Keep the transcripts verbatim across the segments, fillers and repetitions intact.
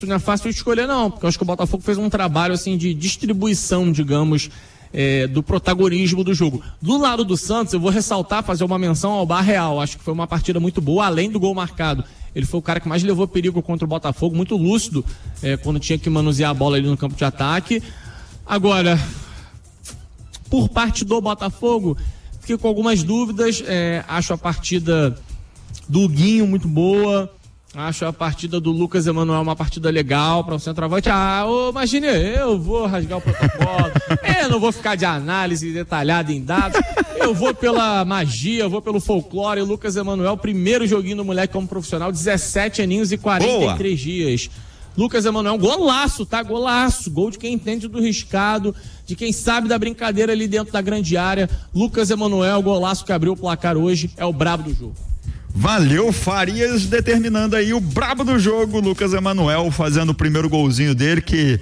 não é fácil de escolher não, porque eu acho que o Botafogo fez um trabalho assim de distribuição, digamos, é, do protagonismo do jogo. Do lado do Santos, eu vou ressaltar, fazer uma menção ao Barreal, acho que foi uma partida muito boa, além do gol marcado. Ele foi o cara que mais levou perigo contra o Botafogo, muito lúcido, é, quando tinha que manusear a bola ali no campo de ataque. Agora, por parte do Botafogo, fiquei com algumas dúvidas, é, acho a partida do Guinho muito boa, acho a partida do Lucas Emanuel uma partida legal para o centroavante. Ah, ô, imagine, eu vou rasgar o protocolo, eu não vou ficar de análise detalhada em dados, eu vou pela magia, eu vou pelo folclore. O Lucas Emanuel, primeiro joguinho do moleque como profissional, dezessete aninhos e quarenta e três Boa. dias. Lucas Emanuel, golaço, tá? Golaço, gol de quem entende do riscado, de quem sabe da brincadeira ali dentro da grande área. Lucas Emanuel, golaço que abriu o placar hoje, é o brabo do jogo. Valeu, Farias, determinando aí o brabo do jogo, Lucas Emanuel fazendo o primeiro golzinho dele, que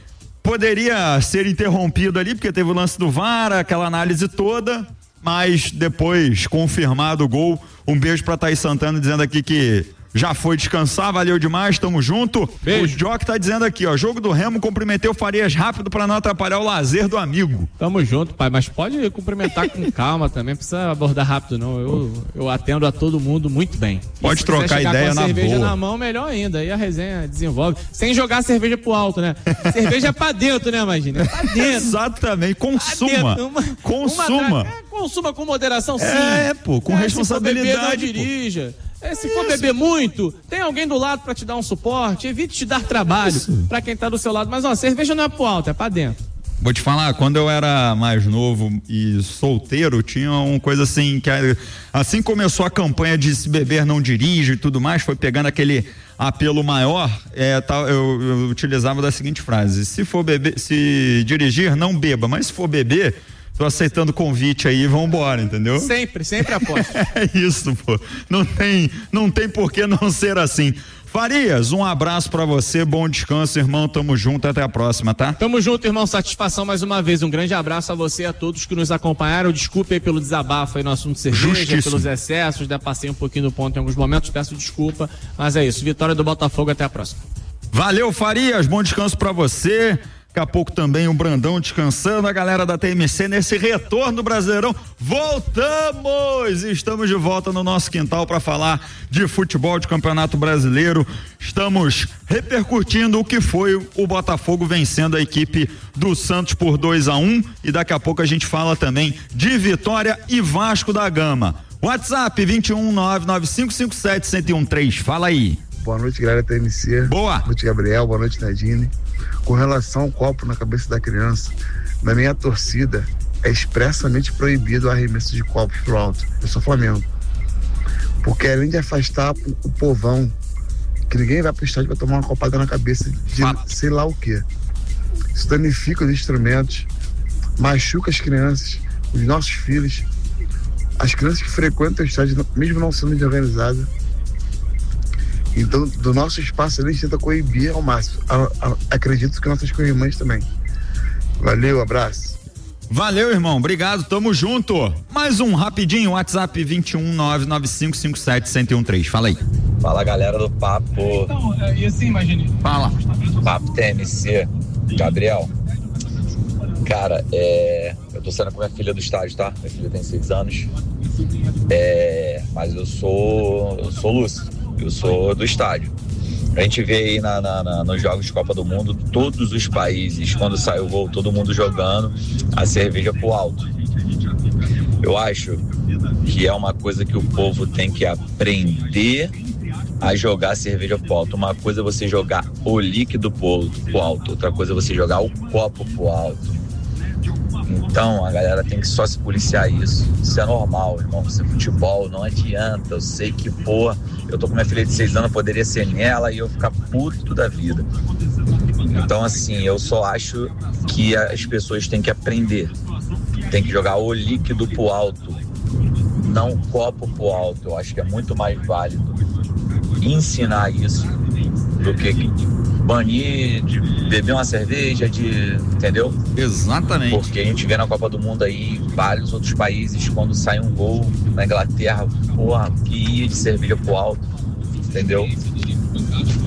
poderia ser interrompido ali, porque teve o lance do V A R, aquela análise toda, mas depois confirmado o gol. Um beijo pra Thaís Santana dizendo aqui que já foi descansar, valeu demais, tamo junto. Beijo. O Jock tá dizendo aqui, ó, jogo do Remo, cumprimentei o Farias rápido pra não atrapalhar o lazer do amigo. Tamo junto, pai, mas pode cumprimentar com calma também, precisa abordar rápido não, eu, eu atendo a todo mundo muito bem. Pode se trocar ideia na boa. Cerveja na mão, melhor ainda, aí a resenha desenvolve, sem jogar a cerveja pro alto, né? Cerveja é pra dentro, né, imagina? É pra dentro. Exatamente, consuma, dentro. Uma, consuma. Uma, é, consuma com moderação, sim. É, pô, com é, responsabilidade. Se for beber, não dirija. É, se for beber muito, tem alguém do lado pra te dar um suporte, evite te dar trabalho Isso. pra quem tá do seu lado, mas ó, cerveja não é pro alto, é pra dentro. Vou te falar, quando eu era mais novo e solteiro, tinha uma coisa assim, que assim começou a campanha de se beber não dirige e tudo mais, foi pegando aquele apelo maior, é, tá, eu, eu utilizava da seguinte frase: se for beber, se dirigir, não beba, mas se for beber, tô aceitando o convite aí, vambora, entendeu? Sempre, sempre aposto. É isso, pô. Não tem, não tem por que não ser assim. Farias, um abraço pra você, bom descanso, irmão, tamo junto, até a próxima, tá? Tamo junto, irmão, satisfação mais uma vez, um grande abraço a você e a todos que nos acompanharam, desculpe aí pelo desabafo aí no assunto de cerveja, Justíssimo. pelos excessos, né? Passei um pouquinho do ponto em alguns momentos, peço desculpa, mas é isso, vitória do Botafogo, até a próxima. Valeu, Farias, bom descanso pra você. Daqui a pouco também o Brandão descansando, a galera da T M C nesse retorno do Brasileirão. Voltamos! Estamos de volta no nosso quintal para falar de futebol, de Campeonato Brasileiro. Estamos repercutindo o que foi o Botafogo vencendo a equipe do Santos por dois a um, e daqui a pouco a gente fala também de Vitória e Vasco da Gama. WhatsApp vinte e um, nove nove cinco cinco sete, um zero um três. Fala aí. Boa noite, galera da T M C. Boa. Boa noite, Gabriel. Boa noite, Nadine. Com relação ao copo na cabeça da criança, na minha torcida é expressamente proibido o arremesso de copos pro alto. Eu sou Flamengo. Porque além de afastar o povão, que ninguém vai pro estádio pra tomar uma copada na cabeça de ah. sei lá o quê. Isso danifica os instrumentos, machuca as crianças, os nossos filhos, as crianças que frequentam o estádio, mesmo não sendo de organizada. Então, do nosso espaço, a gente tenta coibir ao máximo. A, a, acredito que nossas co-irmãs também. Valeu, abraço. Valeu, irmão. Obrigado, tamo junto. Mais um rapidinho, WhatsApp vinte e um, nove nove cinco cinco sete, um zero um três. Fala aí. Fala, galera do Papo. Então, e assim, imagine. Fala. Papo T M C. Gabriel. Cara, é... eu tô saindo com minha filha do estádio, tá? Minha filha tem seis anos. É... Mas eu sou... Eu sou lúcido. Eu sou do estádio. A gente vê aí na, na, na, nos jogos de Copa do Mundo, todos os países, quando sai o gol, todo mundo jogando a cerveja pro alto. Eu acho que é uma coisa que o povo tem que aprender a jogar a cerveja pro alto. Uma coisa é você jogar o líquido pro, pro alto, outra coisa é você jogar o copo pro alto. Então a galera tem que só se policiar isso. Isso é normal, irmão. Isso é futebol, não adianta. Eu sei que, pô, eu tô com minha filha de seis anos, poderia ser nela e eu ficar puto da vida. Então, assim, eu só acho que as pessoas têm que aprender. Tem que jogar o líquido pro alto, não o copo pro alto. Eu acho que é muito mais válido ensinar isso do que banir de beber uma cerveja, de, entendeu? Exatamente. Porque a gente vê na Copa do Mundo aí, vários outros países, quando sai um gol na Inglaterra, porra, que ia de cerveja pro alto, entendeu?